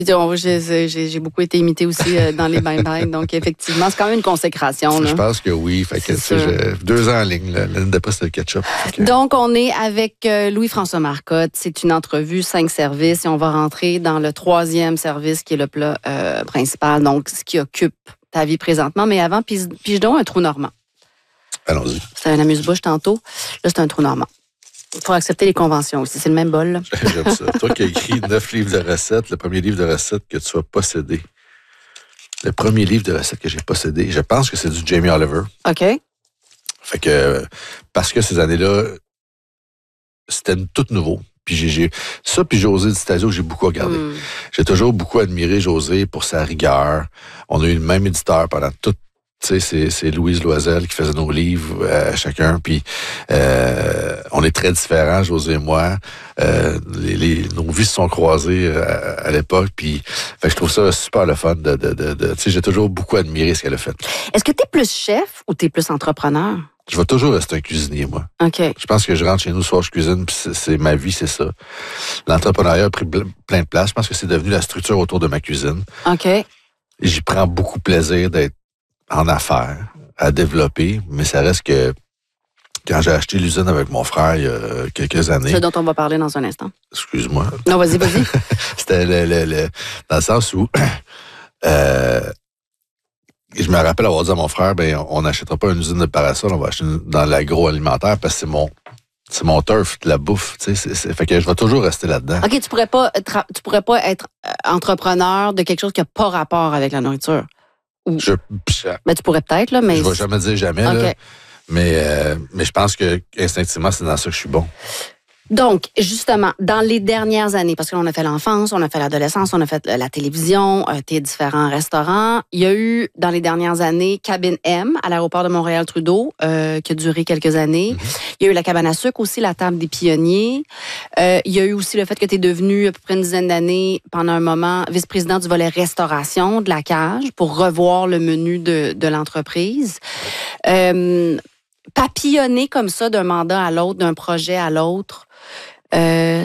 J'ai beaucoup été imitée aussi dans les bye-bye. Donc, effectivement, c'est quand même une consécration. Là. Je pense que oui. Fait que, j'ai 2 ans en ligne. L'année d'après, c'était le ketchup. Donc, on est avec Louis-François Marcotte. C'est une entrevue, 5 services. Et on va rentrer dans le 3e service qui est le plat principal. Donc, ce qui occupe ta vie présentement. Mais avant, pige donc un trou normand. Allons-y. C'était un amuse-bouche tantôt. Là, c'est un trou normand. Il faut accepter les conventions aussi. C'est le même bol. Là. J'aime ça. Toi qui as écrit 9 livres de recettes, le premier livre de recettes que tu as possédé. Le premier livre de recettes que j'ai possédé, je pense que c'est du Jamie Oliver. OK. Fait que, parce que ces années-là, c'était tout nouveau. Puis puis José Di Stasio que j'ai beaucoup regardé. J'ai toujours beaucoup admiré José pour sa rigueur. On a eu le même éditeur pendant toute. Tu sais, c'est Louise Loisel qui faisait nos livres chacun, puis on est très différents, José et moi. Nos vies se sont croisées à l'époque, puis fait que je trouve ça super le fun de tu sais, j'ai toujours beaucoup admiré ce qu'elle a fait. Est-ce que tu es plus chef ou tu es plus entrepreneur? Je vais toujours rester un cuisinier, moi. OK. Je pense que je rentre chez nous le soir, je cuisine, puis c'est ma vie, c'est ça. L'entrepreneuriat a pris plein de place. Je pense que c'est devenu la structure autour de ma cuisine. OK. J'y prends beaucoup plaisir d'être en affaires, à développer, mais ça reste que quand j'ai acheté l'usine avec mon frère il y a quelques années... C'est ce dont on va parler dans un instant. Excuse-moi. Non, vas-y. C'était dans le sens où... je me rappelle avoir dit à mon frère, on n'achètera pas une usine de parasol, on va acheter dans l'agroalimentaire parce que c'est mon turf, de la bouffe. Fait que je vais toujours rester là-dedans. OK, tu pourrais pas être entrepreneur de quelque chose qui n'a pas rapport avec la nourriture. Tu pourrais peut-être, là, mais... Je vais jamais dire jamais, okay. Là, mais je pense que instinctivement, c'est dans ça que je suis bon. Donc, justement, dans les dernières années, parce qu'on a fait l'enfance, on a fait l'adolescence, on a fait la télévision, tes différents restaurants, il y a eu, dans les dernières années, Cabine M à l'aéroport de Montréal-Trudeau, qui a duré quelques années. Il y a eu la cabane à sucre aussi, la table des pionniers. Il y a eu aussi le fait que tu es devenu, à peu près une dizaine d'années, pendant un moment, vice-président du volet restauration de la cage pour revoir le menu de l'entreprise. Papillonner comme ça d'un mandat à l'autre, d'un projet à l'autre, c'est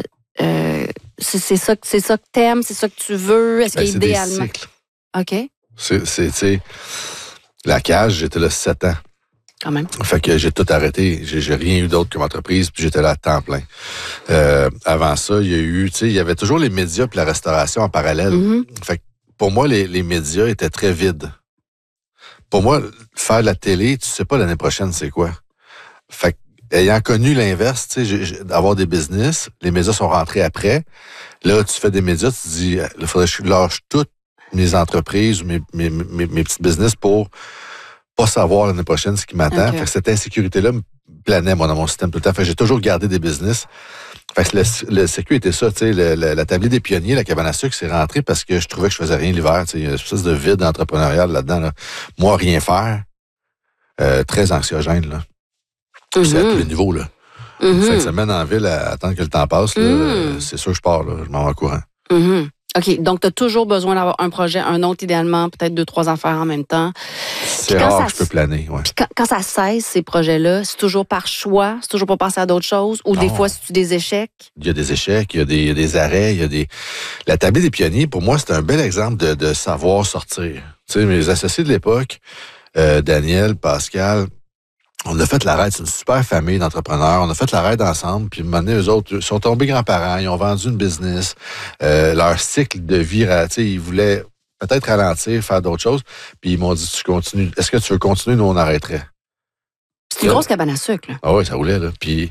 ça que t'aimes, c'est ça que tu veux, est-ce qu'idéalement... C'est des cycles. OK. C'est la cage, j'étais là 7 ans. Quand même. Fait que j'ai tout arrêté. J'ai rien eu d'autre comme entreprise, puis j'étais là à temps plein. Avant ça, il y avait toujours les médias puis la restauration en parallèle. Fait que pour moi, les médias étaient très vides. Pour moi, faire de la télé, tu sais pas l'année prochaine c'est quoi. Fait que, ayant connu l'inverse, tu sais, d'avoir des business, les médias sont rentrés après. Là, tu fais des médias, tu te dis, il faudrait que je lâche toutes mes entreprises ou mes petits business pour pas savoir l'année prochaine ce qui m'attend. Okay. Fait que cette insécurité-là me planait, moi, dans mon système tout le temps. Fait que j'ai toujours gardé des business. Fait que le sécu était ça, tu sais, la tablée des pionniers, la cabane à sucre, c'est rentré parce que je trouvais que je faisais rien l'hiver, tu sais, il y a une espèce de vide entrepreneurial là-dedans, là. Moi, rien faire, très anxiogène, là. C'est à tous les niveaux, là. Fait que ça me mène en ville à attendre que le temps passe, là, c'est sûr que je pars, là, je m'en vais en courant. OK, donc tu as toujours besoin d'avoir un projet, un autre idéalement, peut-être 2-3 affaires en même temps. C'est rare que je peux planer, ouais. Puis quand ça cesse, ces projets-là, c'est toujours par choix, c'est toujours pour penser à d'autres choses, ou des fois, c'est des échecs? Il y a des échecs, il y a des arrêts, il y a des... La tablée des pionniers, pour moi, c'est un bel exemple de savoir sortir. Tu sais, mes associés de l'époque, Daniel, Pascal... On a fait la raid, c'est une super famille d'entrepreneurs. On a fait la raid ensemble, puis à un moment donné, eux autres sont tombés grands-parents, ils ont vendu une business. Leur cycle de vie, tu sais, ils voulaient peut-être ralentir, faire d'autres choses. Puis ils m'ont dit, tu continues. Est-ce que tu veux continuer? Nous, on arrêterait. C'est une grosse cabane à sucre, là. Ah oui, ça roulait, là. Puis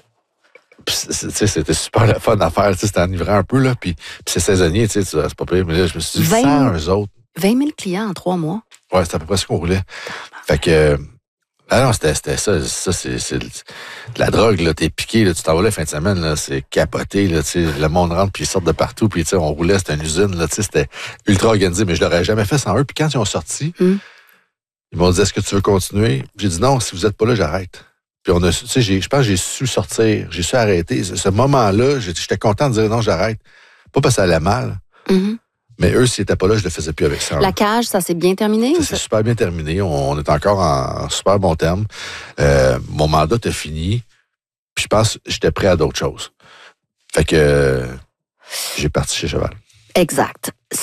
c'était super le fun à faire, tu sais, c'était enivrant un peu, là. Puis c'est saisonnier, tu sais, c'est pas pire. Mais là, je me suis dit, sans eux autres. 20 000 clients en 3 mois. Ouais, c'était à peu près ce qu'on roulait. Fait que... Ah non, c'était ça. Ça, c'est de la drogue, là. T'es piqué, là. Tu t'en vas là la fin de semaine, là. C'est capoté, là. Tu sais, le monde rentre, puis ils sortent de partout, puis tu sais, on roulait, c'était une usine, là. Tu sais, c'était ultra organisé, mais je l'aurais jamais fait sans eux. Puis quand ils ont sorti, ils m'ont dit, est-ce que tu veux continuer? J'ai dit, non, si vous êtes pas là, j'arrête. Puis on a, tu sais, je pense que j'ai su sortir, j'ai su arrêter. Ce moment-là, j'étais content de dire, non, j'arrête. Pas parce que ça allait mal. Mais eux, s'ils n'étaient pas là, je le faisais plus avec ça. La cage, ça s'est bien terminé? Ça s'est super bien terminé. On est encore en super bon terme. Mon mandat est fini. Puis je pense que j'étais prêt à d'autres choses. Fait que j'ai parti chez Cheval. Exact.